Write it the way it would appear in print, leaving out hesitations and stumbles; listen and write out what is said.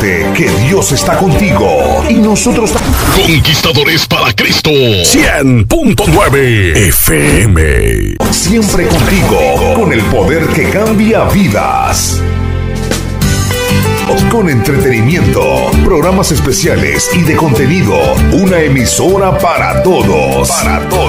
Recuérdate que Dios está contigo y nosotros Conquistadores para Cristo 100.9 FM. Siempre contigo, con el poder que cambia vidas. Con entretenimiento, programas especiales y de contenido. Una emisora para todos. Para todos.